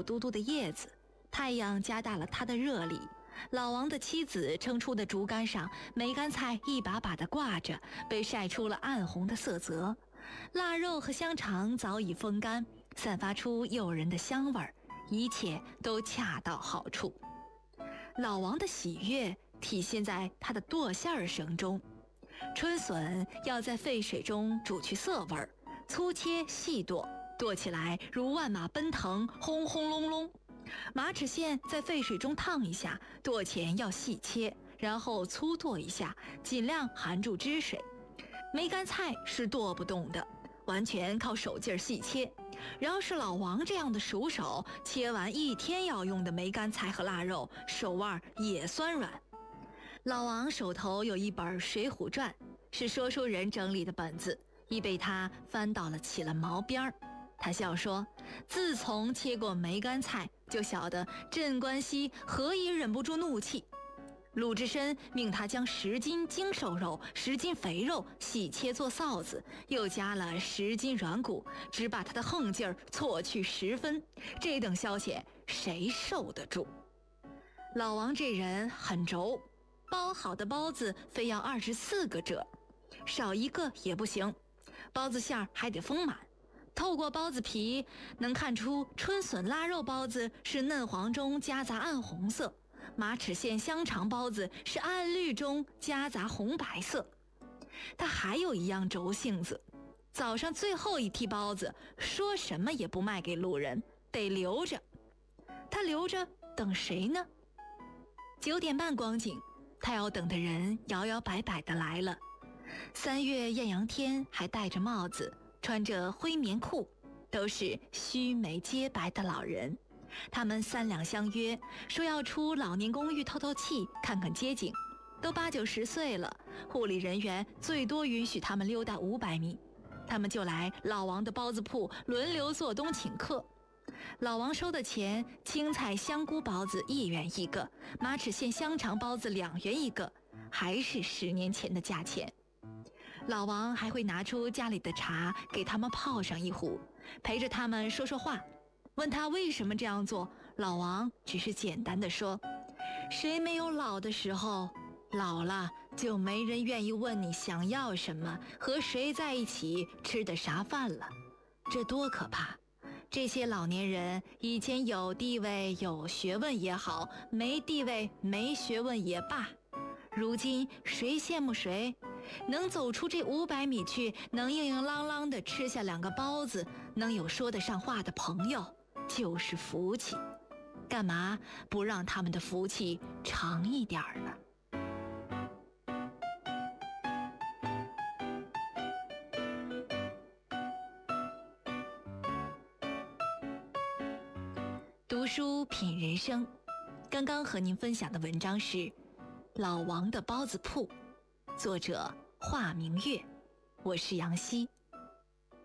肉嘟嘟的叶子，太阳加大了它的热力。老王的妻子撑出的竹竿上，梅干菜一把把地挂着，被晒出了暗红的色泽。腊肉和香肠早已风干，散发出诱人的香味儿，一切都恰到好处。老王的喜悦体现在他的剁馅儿声中。春笋要在沸水中煮去涩味儿，粗切细剁，剁起来如万马奔腾，轰轰隆隆。马齿苋在沸水中烫一下，剁前要细切，然后粗剁一下，尽量含住汁水。梅干菜是剁不动的，完全靠手劲细切。要是老王这样的熟手，切完一天要用的梅干菜和腊肉，手腕也酸软。老王手头有一本《水浒传》，是说书人整理的本子，已被他翻到了起了毛边儿。他笑说，自从切过梅干菜，就晓得镇关西何以忍不住怒气。鲁智深命他将10斤精瘦肉、10斤肥肉细切做臊子，又加了10斤软骨，只把他的横劲儿错去10分。这等消遣，谁受得住？老王这人很轴，包好的包子非要24个褶，少一个也不行。包子馅儿还得丰满，透过包子皮能看出春笋腊肉包子是嫩黄中夹杂暗红色，马齿苋香肠包子是暗绿中夹杂红白色。他还有一样轴性子，早上最后一屉包子说什么也不卖给路人，得留着。他留着等谁呢？9点半光景，他要等的人摇摇摆摆地来了。3月艳阳天，还戴着帽子，穿着灰棉裤，都是须眉洁白的老人。他们3两相约，说要出老年公寓透透气，看看街景。都8、90岁了，护理人员最多允许他们溜达500米。他们就来老王的包子铺轮流做东请客。老王收的钱，青菜香菇包子1元1个，马齿苋香肠包子2元1个，还是10年前的价钱。老王还会拿出家里的茶给他们泡上一壶，陪着他们说说话。问他为什么这样做，老王只是简单地说，谁没有老的时候？老了就没人愿意问你想要什么，和谁在一起，吃的啥饭了。这多可怕！这些老年人以前有地位有学问也好，没地位没学问也罢，如今谁羡慕谁？能走出这500米去，能硬硬朗朗地吃下2个包子，能有说得上话的朋友，就是福气。干嘛不让他们的福气长一点呢？读书品人生，刚刚和您分享的文章是《老王的包子铺》，作者华明月，我是杨希。